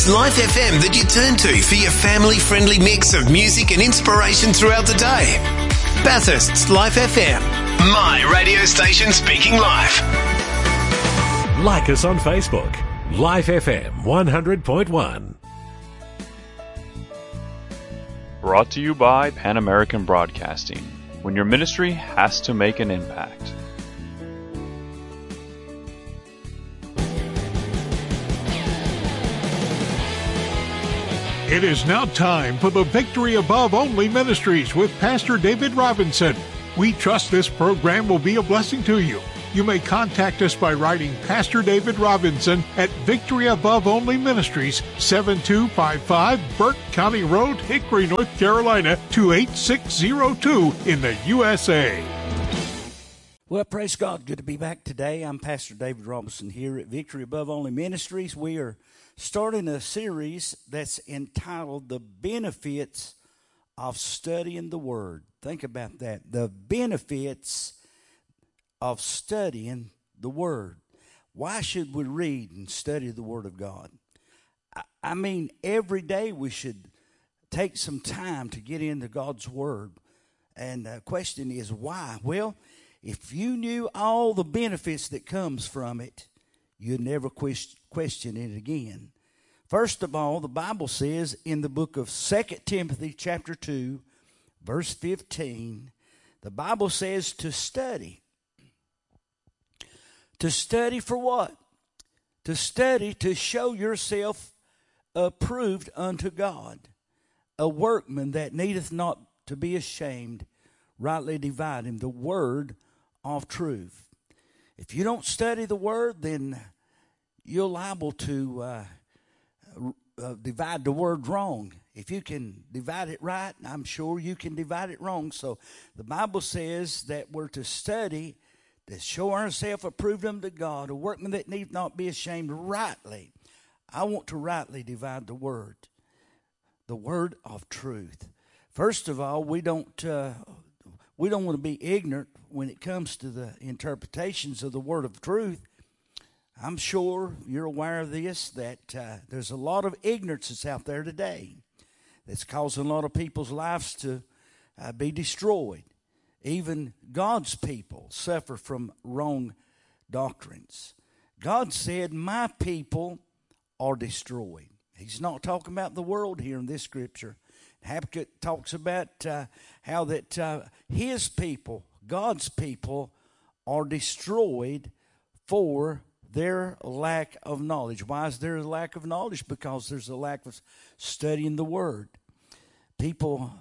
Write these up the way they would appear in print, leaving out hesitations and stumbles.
It's Life FM that you turn to for your family-friendly mix of music and inspiration throughout the day. Bathurst's Life FM, my radio station speaking life. Like us on Facebook, Life FM 100.1. Brought to you by Pan American Broadcasting, when your ministry has to make an impact. It is now time for the Victory Above Only Ministries with Pastor David Robinson. We trust this program will be a blessing to you. You may contact us by writing Pastor David Robinson at Victory Above Only Ministries, 7255 Burke County Road, Hickory, North Carolina, 28602 in the USA. Well, praise God. Good to be back today. I'm Pastor David Robinson here at Victory Above Only Ministries. We are starting a series that's entitled The Benefits of Studying the Word. Think about that. The benefits of studying the Word. Why should we read and study the Word of God? I mean, every day we should take some time to get into God's Word. And the question is, why? Well, if you knew all the benefits that comes from it, you'd never question it again. First of all, the Bible says in the book of 2 Timothy chapter 2, verse 15, the Bible says to study. To study for what? To study to show yourself approved unto God, a workman that needeth not to be ashamed, rightly dividing the word of truth. If you don't study the word, then you're liable to divide the word wrong. If you can divide it right, I'm sure you can divide it wrong. So the Bible says that we're to study to show ourselves approved unto God, a workman that need not be ashamed, rightly. I want to rightly divide the word of truth. First of all, we don't want to be ignorant when it comes to the interpretations of the word of truth. I'm sure you're aware of this, that there's a lot of ignorance that's out there today that's causing a lot of people's lives to be destroyed. Even God's people suffer from wrong doctrines. God said, my people are destroyed. He's not talking about the world here in this scripture. Habakkuk talks about how that his people, God's people, are destroyed for their lack of knowledge. Why is there a lack of knowledge? Because there's a lack of studying the Word. People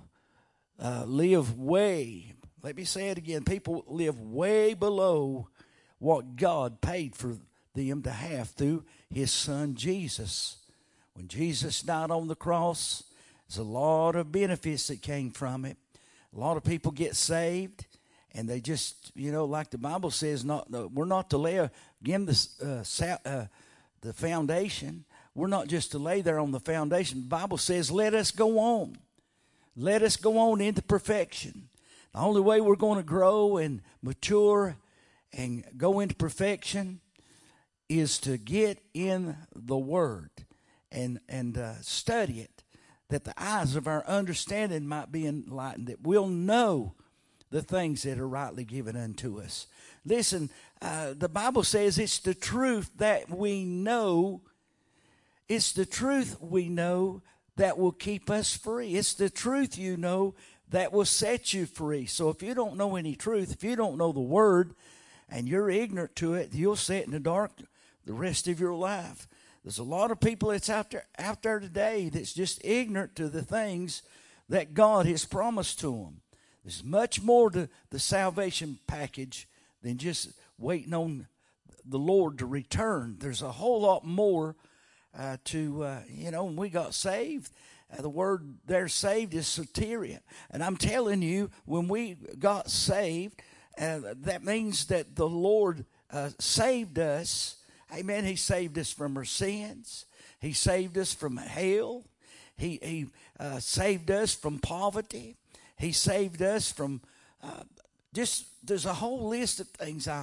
live way, let me say it again, people live way below what God paid for them to have through His Son Jesus. When Jesus died on the cross, there's a lot of benefits that came from it. A lot of people get saved, and they just, like the Bible says, we're not to lay again the foundation. We're not just to lay there on the foundation. The Bible says, let us go on. Let us go on into perfection. The only way we're going to grow and mature and go into perfection is to get in the Word and study it, that the eyes of our understanding might be enlightened, that we'll know the things that are rightly given unto us. Listen, the Bible says it's the truth that we know. It's the truth we know that will keep us free. It's the truth that will set you free. So if you don't know any truth, if you don't know the Word, and you're ignorant to it, you'll sit in the dark the rest of your life. There's a lot of people that's out there today that's just ignorant to the things that God has promised to them. There's much more to the salvation package than just waiting on the Lord to return. There's a whole lot more when we got saved. The word there, saved, is soteria. And I'm telling you, when we got saved, that means that the Lord saved us. Amen. He saved us from our sins. He saved us from hell. He saved us from poverty. He saved us from there's a whole list of things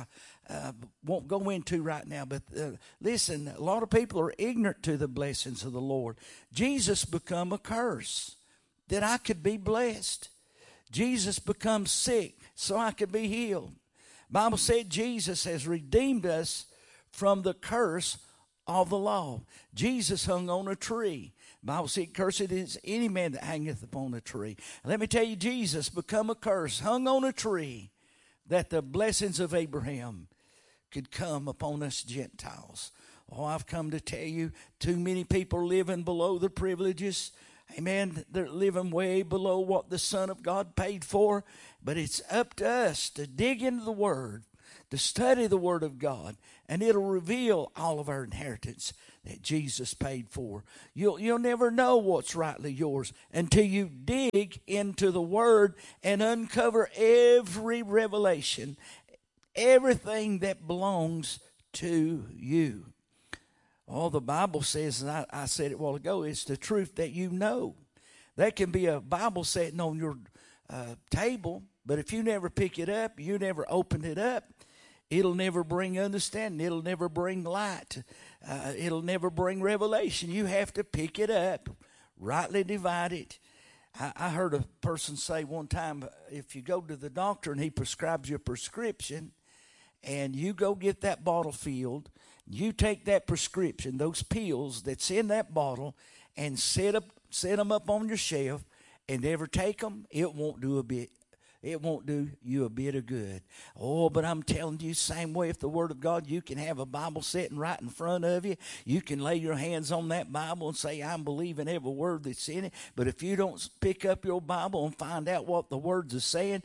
won't go into right now. But listen, a lot of people are ignorant to the blessings of the Lord. Jesus become a curse that I could be blessed. Jesus becomes sick so I could be healed. Bible said Jesus has redeemed us from the curse of the law. Jesus hung on a tree. Bible said, cursed is any man that hangeth upon a tree. Let me tell you, Jesus become a curse, hung on a tree, that the blessings of Abraham could come upon us Gentiles. Oh, I've come to tell you, too many people living below the privileges. Amen. They're living way below what the Son of God paid for. But it's up to us to dig into the Word, to study the Word of God, and it'll reveal all of our inheritance that Jesus paid for. You'll never know what's rightly yours until you dig into the Word and uncover every revelation, everything that belongs to you. All the Bible says, and I said it a while ago, it's the truth that you know. There can be a Bible sitting on your table, but if you never pick it up, you never open it up, it'll never bring understanding. It'll never bring light. It'll never bring revelation. You have to pick it up, rightly divide it. I heard a person say one time, if you go to the doctor and he prescribes your prescription, and you go get that bottle filled, you take that prescription, those pills that's in that bottle, and set them up on your shelf, and never take them, it won't do you a bit of good. Oh, but I'm telling you, same way with the Word of God, you can have a Bible sitting right in front of you. You can lay your hands on that Bible and say, I'm believing every word that's in it. But if you don't pick up your Bible and find out what the words are saying,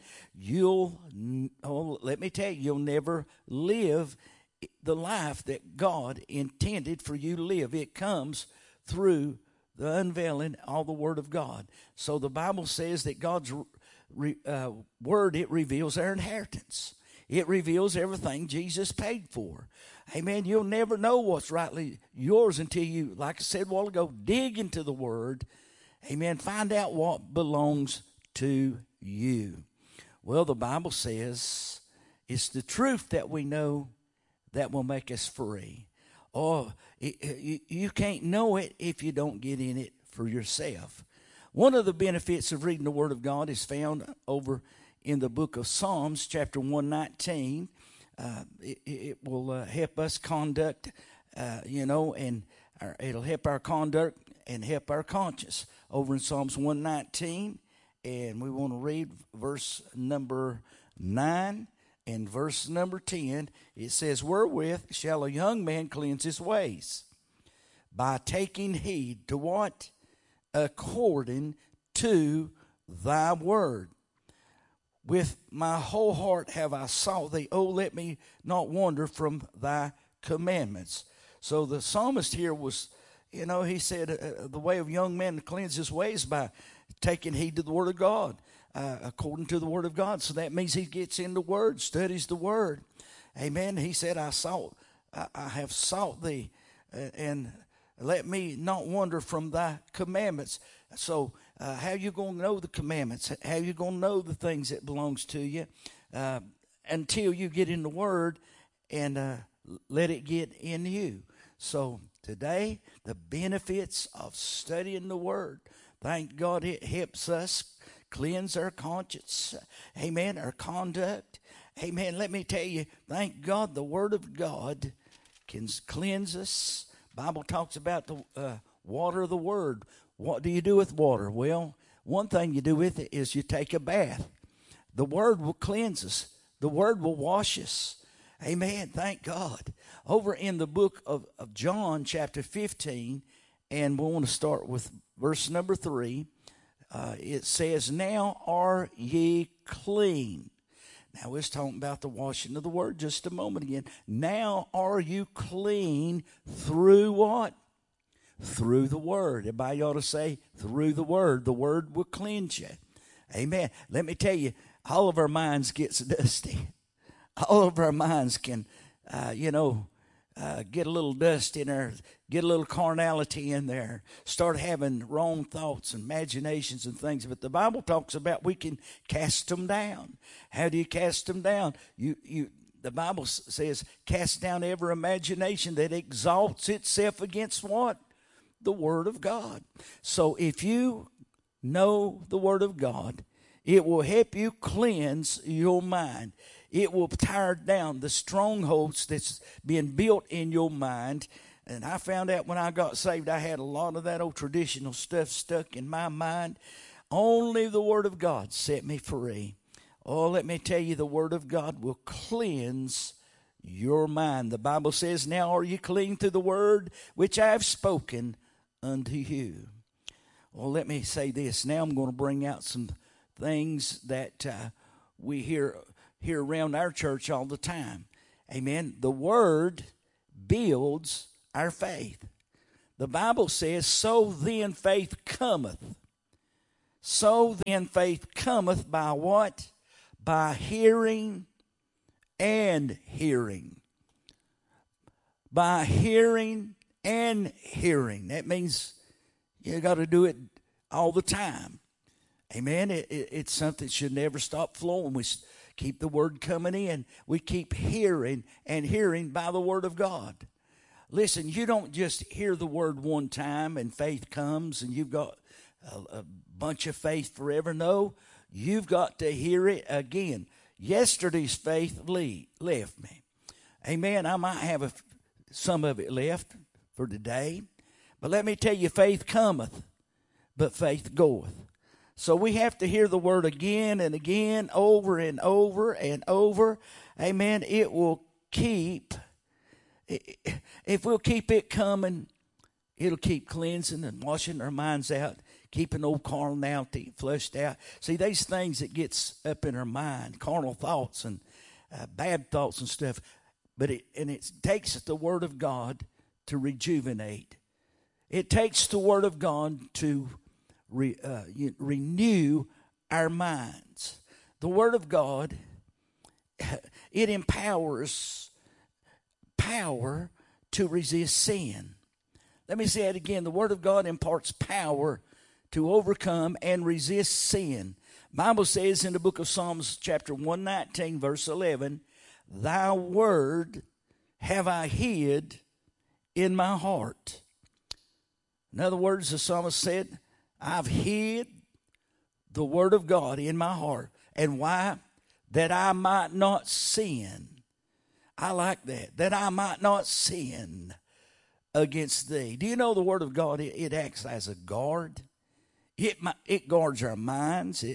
let me tell you, you'll never live the life that God intended for you to live. It comes through the unveiling of the Word of God. So the Bible says that God's Word, it reveals our inheritance. It reveals everything Jesus paid for. Amen. You'll never know what's rightly yours until you, like I said a while ago, dig into the Word. Amen. Find out what belongs to you. Well, the Bible says it's the truth that we know that will make us free. Oh, you can't know it if you don't get in it for yourself. One of the benefits of reading the Word of God is found over in the book of Psalms, chapter 119. It will help us conduct, and it'll help our conduct and help our conscience. Over in Psalms 119, and we want to read verse number 9 and verse number 10. It says, wherewith shall a young man cleanse his ways? By taking heed to what? According to thy word. With my whole heart have I sought thee. Oh, let me not wander from thy commandments. So the psalmist here was, he said the way of young men to cleanse his ways by taking heed to the word of God, according to the word of God. So that means he gets in the word, studies the word. Amen. He said, I have sought thee, and let me not wander from thy commandments. So how you going to know the commandments? How you going to know the things that belongs to you until you get in the Word and let it get in you? So today, the benefits of studying the Word. Thank God it helps us cleanse our conscience. Amen. Our conduct. Amen. Let me tell you, thank God the Word of God can cleanse us. Bible talks about the water of the Word. What do you do with water? Well, one thing you do with it is you take a bath. The Word will cleanse us. The Word will wash us. Amen. Thank God. Over in the book of John, chapter 15, and we want to start with verse number 3. It says, now are ye clean. Now, we're talking about the washing of the Word just a moment again. Now are you clean through what? Through the Word. Everybody ought to say, through the Word. The Word will cleanse you. Amen. Let me tell you, all of our minds gets dusty. All of our minds can, get a little dust in there, get a little carnality in there, start having wrong thoughts and imaginations and things. But the Bible talks about we can cast them down. How do you cast them down? the Bible says, cast down every imagination that exalts itself against what? The Word of God. So if you know the Word of God, it will help you cleanse your mind. It will tear down the strongholds that's been built in your mind. And I found out when I got saved, I had a lot of that old traditional stuff stuck in my mind. Only the Word of God set me free. Oh, let me tell you, the Word of God will cleanse your mind. The Bible says, now are you clean through the Word which I have spoken unto you. Well, let me say this. Now I'm going to bring out some things that we hear around our church all the time. Amen. The Word builds our faith. The Bible says, so then faith cometh. So then faith cometh by what? By hearing and hearing. By hearing and hearing. That means you got to do it all the time. Amen. It's something that should never stop flowing. We keep the Word coming in. We keep hearing and hearing by the Word of God. Listen, you don't just hear the Word one time and faith comes and you've got a bunch of faith forever. No, you've got to hear it again. Yesterday's faith left me. Amen. I might have some of it left for today. But let me tell you, faith cometh, but faith goeth. So we have to hear the Word again and again, over and over and over. Amen. It will keep, if we'll keep it coming, it'll keep cleansing and washing our minds out, keeping old carnality flushed out. See, these things that gets up in our mind, carnal thoughts and bad thoughts and stuff, but it takes the Word of God to rejuvenate. It takes the Word of God to renew our minds. The Word of God, it empowers power to resist sin. Let me say it again. The Word of God imparts power to overcome and resist sin. The Bible says in the book of Psalms chapter 119 verse 11, thy word have I hid in my heart. In other words, the psalmist said, I've hid the Word of God in my heart. And why? That I might not sin. I like that. That I might not sin against thee. Do you know the Word of God, it acts as a guard? It guards our minds.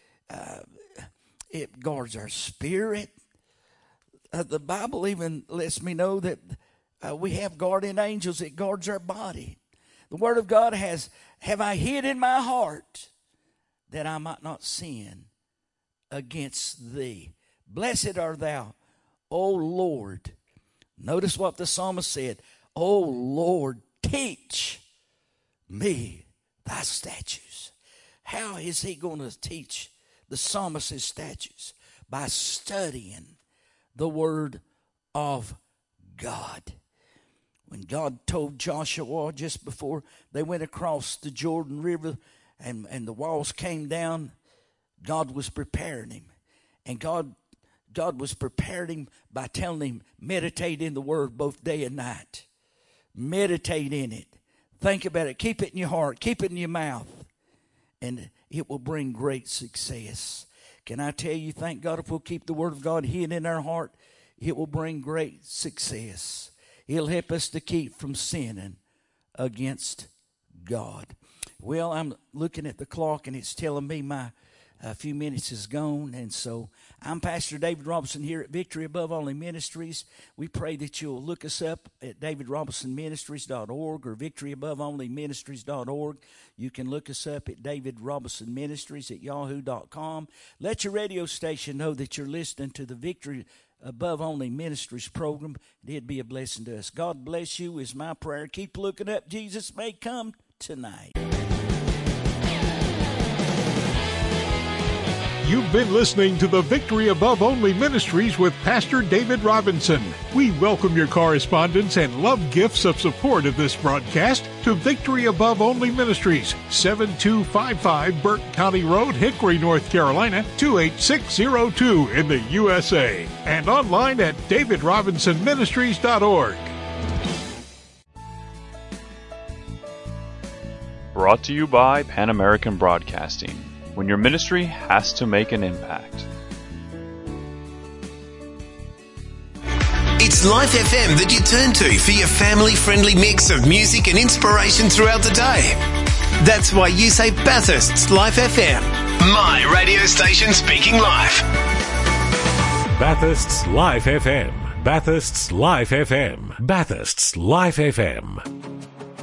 It guards our spirit. The Bible even lets me know that we have guardian angels that guards our body. The Word of God have I hid in my heart that I might not sin against thee. Blessed art thou, O Lord. Notice what the psalmist said. O Lord, teach me thy statutes. How is he going to teach the psalmist his statutes? By studying the Word of God. When God told Joshua just before they went across the Jordan River and the walls came down, God was preparing him. And God was preparing him by telling him, meditate in the Word both day and night. Meditate in it. Think about it. Keep it in your heart. Keep it in your mouth. And it will bring great success. Can I tell you, thank God, if we'll keep the Word of God hidden in our heart, it will bring great success. It'll help us to keep from sinning against God. Well, I'm looking at the clock, and it's telling me my few minutes is gone. And so I'm Pastor David Robinson here at Victory Above Only Ministries. We pray that you'll look us up at davidrobinsonministries.org or victoryaboveonlyministries.org. You can look us up at David Robinson Ministries at yahoo.com. Let your radio station know that you're listening to the Victory Above Only Ministries program. It'd be a blessing to us. God bless you is my prayer. Keep looking up. Jesus may come tonight. You've been listening to the Victory Above Only Ministries with Pastor David Robinson. We welcome your correspondence and love gifts of support of this broadcast to Victory Above Only Ministries, 7255 Burke County Road, Hickory, North Carolina, 28602 in the USA, and online at davidrobinsonministries.org. Brought to you by Pan American Broadcasting, when your ministry has to make an impact. It's Life FM that you turn to for your family-friendly mix of music and inspiration throughout the day. That's why you say Bathurst's Life FM, my radio station speaking life. Bathurst's Life FM. Bathurst's Life FM. Bathurst's Life FM.